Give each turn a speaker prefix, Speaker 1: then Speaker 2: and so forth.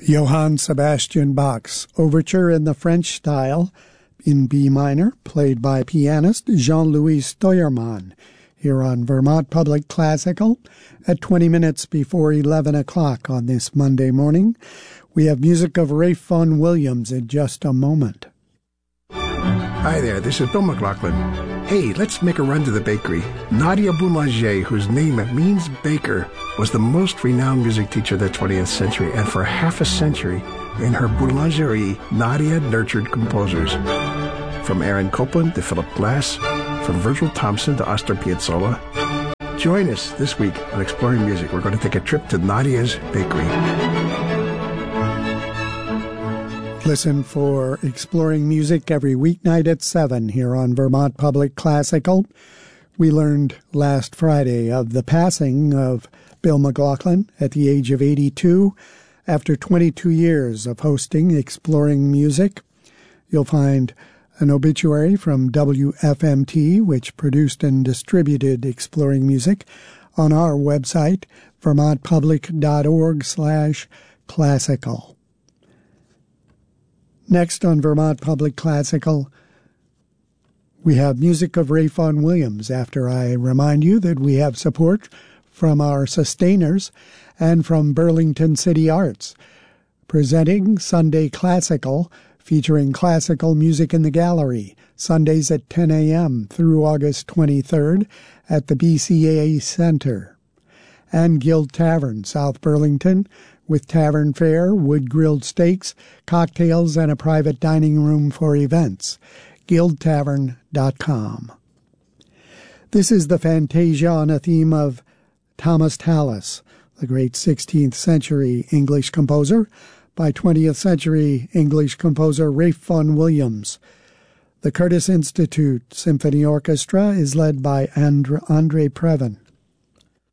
Speaker 1: Johann Sebastian Bach's Overture in the French style in B minor, played by pianist Jean-Louis Steuermann, here on Vermont Public Classical at 20 minutes before 11 o'clock on this Monday morning. We have music of Ralph Vaughan Williams in just a moment.
Speaker 2: Hi there, this is Bill McLaughlin. Hey, let's make a run to the bakery. Nadia Boulanger, whose name means baker, was the most renowned music teacher of the 20th century, and for half a century, in her boulangerie, Nadia nurtured composers. From Aaron Copland to Philip Glass, from Virgil Thompson to Astor Piazzolla. Join us this week on Exploring Music. We're going to take a trip to Nadia's bakery.
Speaker 1: Listen for Exploring Music every weeknight at 7 here on Vermont Public Classical. We learned last Friday of the passing of Bill McLaughlin at the age of 82 after 22 years of hosting Exploring Music. You'll find an obituary from WFMT, which produced and distributed Exploring Music, on our website, vermontpublic.org/classical. Next on Vermont Public Classical, we have music of Ralph Vaughan Williams, after I remind you that we have support from our sustainers and from Burlington City Arts, presenting Sunday Classical, featuring classical music in the gallery, Sundays at 10 a.m. through August 23rd at the BCA Center. And Guild Tavern, South Burlington, with tavern fare, wood-grilled steaks, cocktails, and a private dining room for events. guildtavern.com. This is the Fantasia on a theme of Thomas Tallis, the great 16th century English composer, by 20th century English composer Ralph Vaughan Williams. The Curtis Institute Symphony Orchestra is led by Andre Previn.